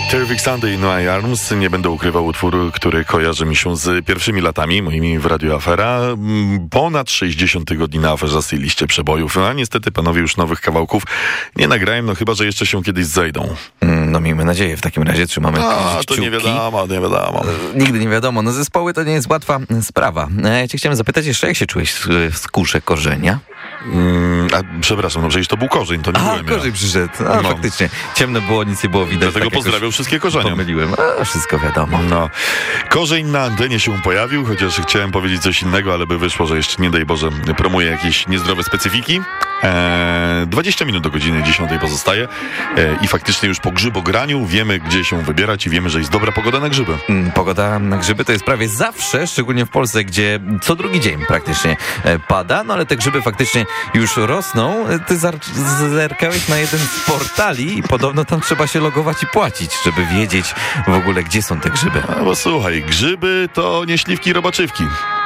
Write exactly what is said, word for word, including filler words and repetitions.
Terrific Sunday in My Arms. Nie będę ukrywał, utwór, który kojarzy mi się z pierwszymi latami moimi w Radio Afera. Ponad sześćdziesiąt tygodni na aferzastej liście przebojów. A niestety, panowie, już nowych kawałków nie nagrałem, no chyba, że jeszcze się kiedyś zejdą. No miejmy nadzieję, w takim razie trzymamy A, kciuki. to nie wiadomo, nie wiadomo. Nigdy nie wiadomo. No zespoły to nie jest łatwa sprawa. Ja cię chciałem zapytać jeszcze, jak się czułeś w skórze korzenia? Mm, a, przepraszam, no przecież to był korzeń, to nie A, byłem korzeń ja. przyszedł. A, No. Faktycznie. Ciemno było, nic nie było widać. Dlatego tak pozdrawiam wszystkie korzenie. Pomyliłem. A, wszystko wiadomo. No. Korzeń na antenie się pojawił, chociaż chciałem powiedzieć coś innego, ale by wyszło, że jeszcze, nie daj Boże, promuję jakieś niezdrowe specyfiki. Eee, dwadzieścia minut do godziny dziesiątej pozostaje eee, i faktycznie już po grzybograniu wiemy, gdzie się wybierać i wiemy, że jest dobra pogoda na grzyby. Mm, Pogoda na grzyby to jest prawie zawsze, szczególnie w Polsce, gdzie co drugi dzień praktycznie e, pada, no ale te grzyby faktycznie już rosną. Ty zar- zerkałeś na jeden z portali i podobno tam trzeba się logować i płacić, żeby wiedzieć w ogóle, gdzie są te grzyby. A, bo słuchaj, grzyby to nie śliwki robaczywki.